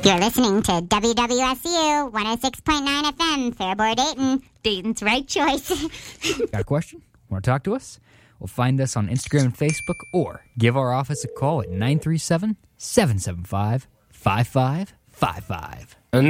You're listening to WWSU 106.9 FM, Fairborn, Dayton. Dayton's right choice. Got a question? Want to talk to us? Well, find us on Instagram and Facebook or give our office a call at 937-775-5555.